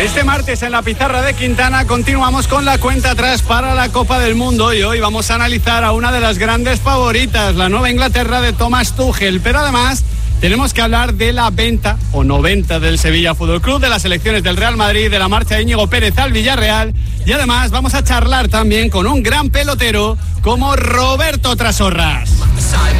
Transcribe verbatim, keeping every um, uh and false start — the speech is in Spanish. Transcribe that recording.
Este martes en la pizarra de Quintana continuamos con la cuenta atrás para la Copa del Mundo y hoy vamos a analizar a una de las grandes favoritas, la Nueva Inglaterra de Thomas Tuchel, pero además tenemos que hablar de la venta o no venta del Sevilla Fútbol Club, de las elecciones del Real Madrid, de la marcha de Íñigo Pérez al Villarreal y además vamos a charlar también con un gran pelotero como Roberto Trasorras.